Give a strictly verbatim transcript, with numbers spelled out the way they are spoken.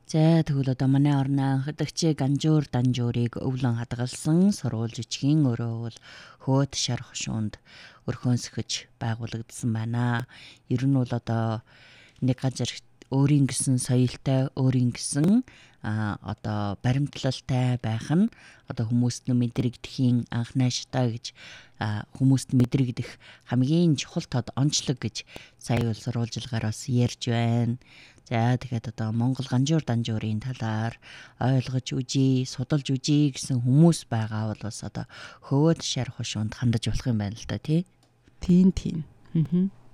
За тэгвэл одоо манай орны анхадагч Ганжуур Данжуурыг өвлөн хадгалсан сургууль жижигэн өрөө бол хөөд шар хошуунд өрхөөнсгөж байгуулагдсан байна. Ер нь бол одоо нэг газар өөрийн гэсэн соёлтой, өөрийн гэсэн а одоо баримтлалтай байх нь одоо хүмүүст нь мэдрэгдэхийн анх найштай гэж хүмүүст мэдрэгдэх хамгийн чухал тод онцлог гэж сая бол сурвалжилгаар бас ярьж байна. За тэгэхээр одоо Монгол Ганжуур Данжуурын талаар ойлгож үзье, судалж үзье гэсэн хүмүүс байгаа бол бас одоо хөвөөд шар хошуунд хандаж болох юм байна л да тий. Тийм тийм. Аа.